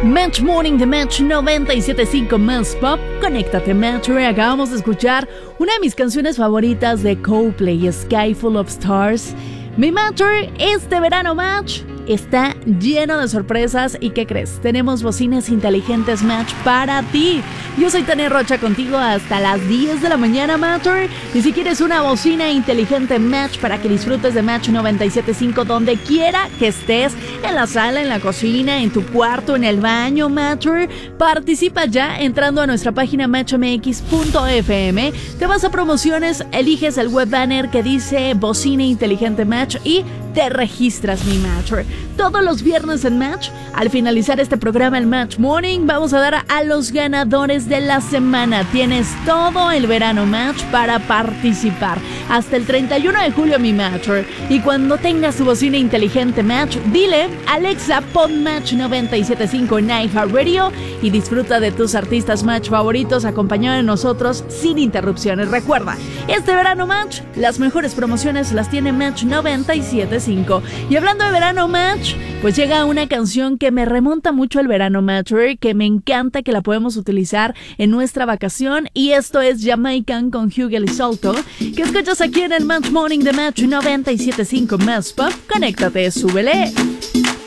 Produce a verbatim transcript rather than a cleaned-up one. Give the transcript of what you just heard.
Match Morning de Match noventa y siete punto cinco Más Pop. Conéctate, Matcher. Acabamos de escuchar una de mis canciones favoritas de Coldplay, Sky Full of Stars. Mi Matcher, este verano Match está lleno de sorpresas. ¿Y qué crees? Tenemos bocinas inteligentes Match para ti. Yo soy Tania Rocha, contigo hasta las diez de la mañana, Matcher. Y si quieres una bocina inteligente Match para que disfrutes de Match noventa y siete punto cinco donde quiera que estés, en la sala, en la cocina, en tu cuarto, en el baño, Matcher, participa ya entrando a nuestra página match m x punto f m. Te vas a promociones, eliges el web banner que dice bocina inteligente Match y te registras, mi Matcher. Todos los viernes en Match, al finalizar este programa, el Match Morning, vamos a dar a los ganadores de la semana. Tienes todo el verano Match para participar. Hasta el treinta y uno de julio, mi Matcher. Y cuando tengas tu bocina inteligente Match, dile, Alexa, pon Match noventa y siete punto cinco en iHeartRadio y disfruta de tus artistas Match favoritos acompañado de nosotros sin interrupciones. Recuerda, este verano Match, las mejores promociones las tiene Match noventa y siete punto cinco. Y hablando de verano Match, pues llega una canción que me remonta mucho al verano Matcher, que me encanta, que la podemos utilizar en nuestra vacación, y esto es Jamaican con Hugh Elizondo, que escuchas aquí en el Match Morning de Match noventa y siete punto cinco Más Pop. Conéctate, súbele.